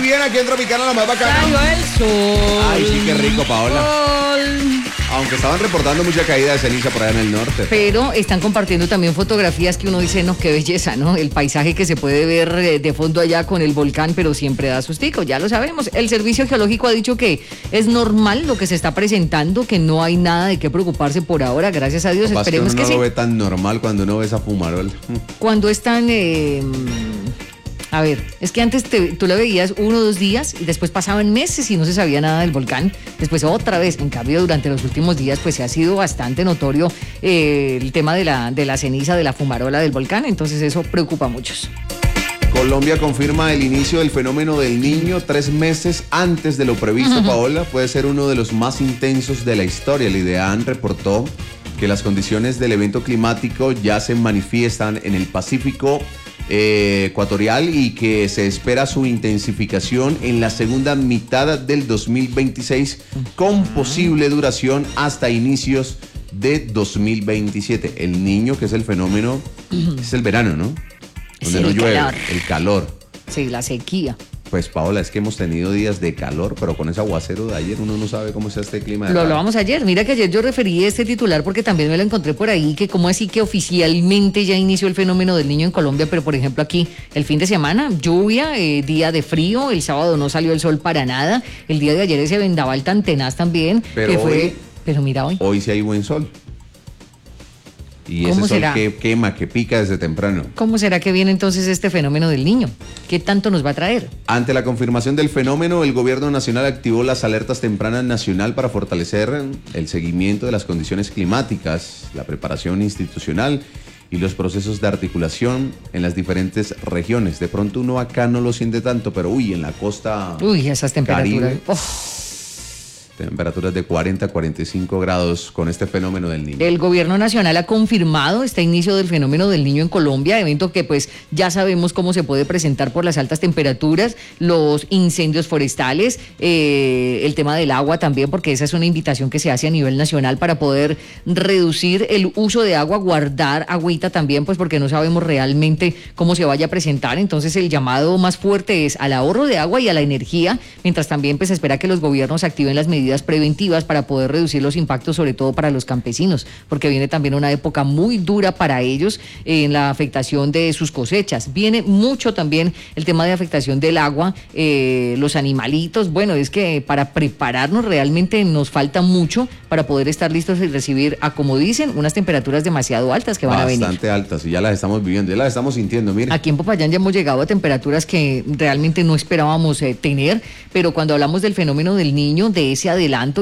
bien aquí en Tropicana, la más bacana. Salió el sol. Ay, sí, qué rico, Paola. Sol. Aunque estaban reportando mucha caída de ceniza por allá en el norte. Pero están compartiendo también fotografías que uno dice, no, qué belleza, ¿no? El paisaje que se puede ver de fondo allá con el volcán, pero siempre da sustico, ya lo sabemos. El Servicio Geológico ha dicho que es normal lo que se está presentando, que no hay nada de qué preocuparse por ahora, gracias a Dios. Esperemos que uno no sí. lo ve tan normal cuando uno ve esa fumarola. Cuando están... A ver, es que antes tú lo veías 1 o 2 días y después pasaban meses y no se sabía nada del volcán. Después otra vez, en cambio durante los últimos días pues se ha sido bastante notorio el tema de la ceniza, de la fumarola del volcán, entonces eso preocupa a muchos. Colombia confirma el inicio del fenómeno del Niño 3 meses antes de lo previsto, Paola. Puede ser uno de los más intensos de la historia. El IDEAN reportó que las condiciones del evento climático ya se manifiestan en el Pacífico ecuatorial y que se espera su intensificación en la segunda mitad del 2026 con posible duración hasta inicios de 2027. El Niño, que es el fenómeno, es el verano, ¿no? Donde no llueve, el calor. Sí, la sequía. Pues Paola, es que hemos tenido días de calor, pero con ese aguacero de ayer uno no sabe cómo está este clima. Lo hablábamos ayer, mira que ayer yo referí este titular porque también me lo encontré por ahí, que como así que oficialmente ya inició el fenómeno del Niño en Colombia, pero por ejemplo aquí el fin de semana, lluvia, día de frío, el sábado no salió el sol para nada, el día de ayer ese vendaval tan tenaz también, pero que fue, hoy, pero mira hoy. Hoy sí hay buen sol. Y ese sol será? Que quema, que pica desde temprano. ¿Cómo será que viene entonces este fenómeno del Niño? ¿Qué tanto nos va a traer? Ante la confirmación del fenómeno, el gobierno nacional activó las alertas tempranas nacional para fortalecer el seguimiento de las condiciones climáticas, la preparación institucional y los procesos de articulación en las diferentes regiones. De pronto uno acá no lo siente tanto, pero en la costa esas temperaturas. Temperaturas de 40 a 45 grados con este fenómeno del Niño. El gobierno nacional ha confirmado este inicio del fenómeno del Niño en Colombia, evento que pues ya sabemos cómo se puede presentar por las altas temperaturas, los incendios forestales, el tema del agua también, porque esa es una invitación que se hace a nivel nacional para poder reducir el uso de agua, guardar agüita también, pues porque no sabemos realmente cómo se vaya a presentar. Entonces el llamado más fuerte es al ahorro de agua y a la energía, mientras también pues se espera que los gobiernos activen las medidas preventivas para poder reducir los impactos, sobre todo para los campesinos, porque viene también una época muy dura para ellos en la afectación de sus cosechas. Viene mucho también el tema de afectación del agua, los animalitos. Bueno, es que para prepararnos realmente nos falta mucho para poder estar listos y recibir, como dicen, unas temperaturas demasiado altas que van a venir. Bastante altas, y ya las estamos viviendo, ya las estamos sintiendo, mire. Aquí en Popayán ya hemos llegado a temperaturas que realmente no esperábamos tener, pero cuando hablamos del fenómeno del Niño, de ese adelanto